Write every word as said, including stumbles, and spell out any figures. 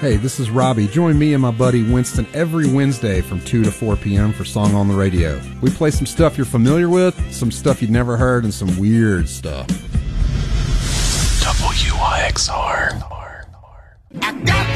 Hey, this is Robbie. Join me and my buddy Winston every Wednesday from two to four p.m. for Song on the Radio. We play some stuff you're familiar with, some stuff you'd never heard, and some weird stuff. W I X R. I got